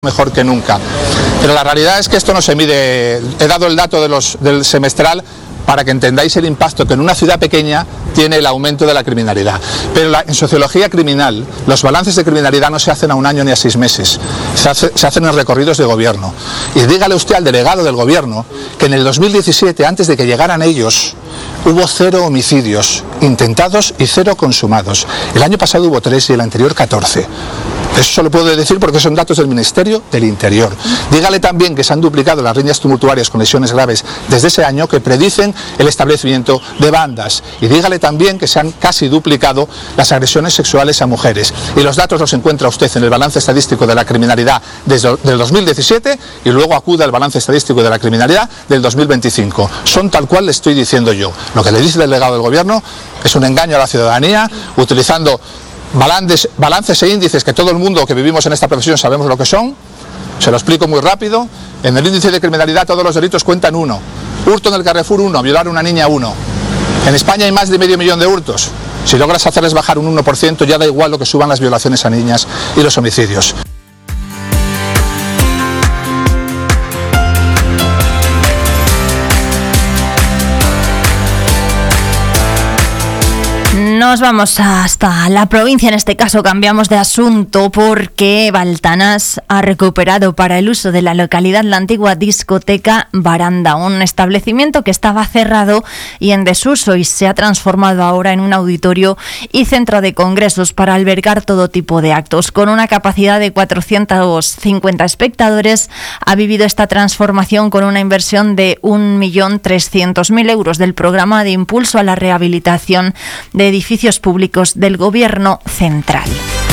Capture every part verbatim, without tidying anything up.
mejor que nunca. Pero la realidad es que esto no se mide. He dado el dato de los, del semestral para que entendáis el impacto que en una ciudad pequeña tiene el aumento de la criminalidad. Pero la, en sociología criminal, los balances de criminalidad no se hacen a un año ni a seis meses, se, hace, se hacen en recorridos de gobierno. Y dígale usted al delegado del gobierno que en el dos mil diecisiete, antes de que llegaran ellos, hubo cero homicidios intentados y cero consumados. El año pasado hubo tres y el anterior catorce. Eso lo puedo decir porque son datos del Ministerio del Interior. Dígale también que se han duplicado las riñas tumultuarias con lesiones graves desde ese año, que predicen el establecimiento de bandas. Y dígale también que se han casi duplicado las agresiones sexuales a mujeres. Y los datos los encuentra usted en el balance estadístico de la criminalidad desde el dos mil diecisiete y luego acude al balance estadístico de la criminalidad del dos mil veinticinco. Son tal cual le estoy diciendo yo. Lo que le dice el delegado del gobierno es un engaño a la ciudadanía, utilizando Balances, balances e índices que todo el mundo que vivimos en esta profesión sabemos lo que son. Se lo explico muy rápido. En el índice de criminalidad todos los delitos cuentan uno. Hurto en el Carrefour uno, violar a una niña uno. En España hay más de medio millón de hurtos. Si logras hacerles bajar un uno por ciento, ya da igual lo que suban las violaciones a niñas y los homicidios. Nos vamos hasta la provincia, en este caso cambiamos de asunto porque Baltanás ha recuperado para el uso de la localidad la antigua discoteca Baranda, un establecimiento que estaba cerrado y en desuso y se ha transformado ahora en un auditorio y centro de congresos para albergar todo tipo de actos. Con una capacidad de cuatrocientos cincuenta espectadores, ha vivido esta transformación con una inversión de un millón trescientos mil euros del programa de impulso a la rehabilitación de edificios públicos del Gobierno central.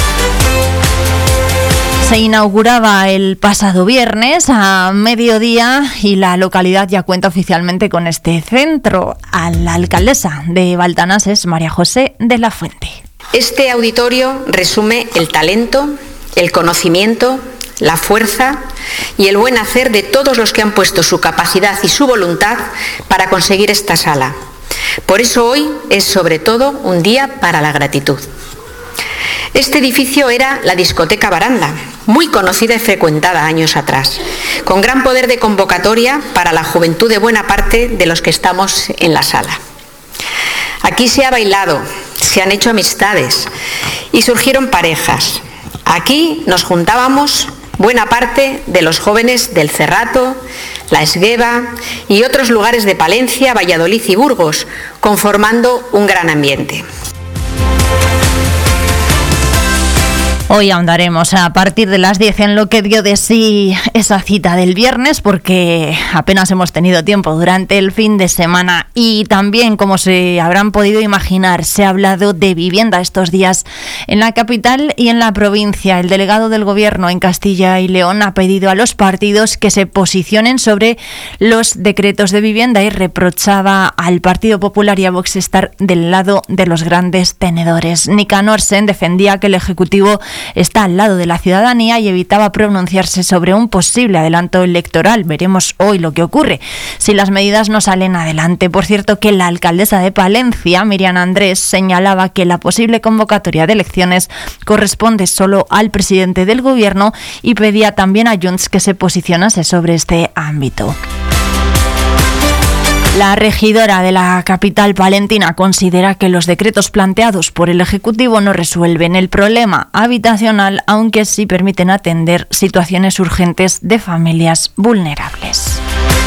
Se inauguraba el pasado viernes a mediodía y la localidad ya cuenta oficialmente con este centro. A la alcaldesa de Baltanás es María José de la Fuente. Este auditorio resume el talento, el conocimiento, la fuerza y el buen hacer de todos los que han puesto su capacidad y su voluntad para conseguir esta sala. Por eso hoy es sobre todo un día para la gratitud. Este edificio era la discoteca Baranda, muy conocida y frecuentada años atrás, con gran poder de convocatoria para la juventud de buena parte de los que estamos en la sala. Aquí se ha bailado, se han hecho amistades y surgieron parejas. Aquí nos juntábamos buena parte de los jóvenes del Cerrato, La Esgueva y otros lugares de Palencia, Valladolid y Burgos, conformando un gran ambiente. Hoy ahondaremos a partir de las diez en lo que dio de sí esa cita del viernes, porque apenas hemos tenido tiempo durante el fin de semana y también, como se habrán podido imaginar, se ha hablado de vivienda estos días en la capital y en la provincia. El delegado del Gobierno en Castilla y León ha pedido a los partidos que se posicionen sobre los decretos de vivienda y reprochaba al Partido Popular y a Vox estar del lado de los grandes tenedores. Nicanor Sen defendía que el Ejecutivo está al lado de la ciudadanía y evitaba pronunciarse sobre un posible adelanto electoral. Veremos hoy lo que ocurre si las medidas no salen adelante. Por cierto, que la alcaldesa de Palencia, Miriam Andrés, señalaba que la posible convocatoria de elecciones corresponde solo al presidente del Gobierno y pedía también a Junts que se posicionase sobre este ámbito. La regidora de la capital palentina considera que los decretos planteados por el Ejecutivo no resuelven el problema habitacional, aunque sí permiten atender situaciones urgentes de familias vulnerables.